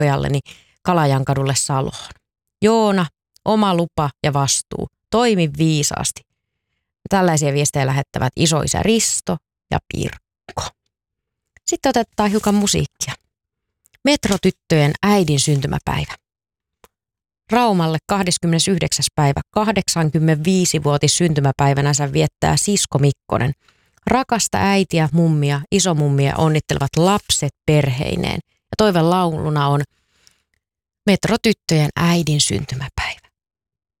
pojalleni Kalajankadulle Saloon. Joona, oma lupa ja vastuu. Toimi viisaasti. Tällaisia viestejä lähettävät isoisä Risto ja Pirkko. Sitten otetaan hiukan musiikkia. Metrotyttöjen äidin syntymäpäivä. Raumalle 29. päivä 85-vuotis syntymäpäivänänsä viettää sisko Mikkonen. Rakasta äitiä, mummia, isomummia onnittelevat lapset perheineen. Ja toivelauluna on Metrotyttöjen äidin syntymäpäivä.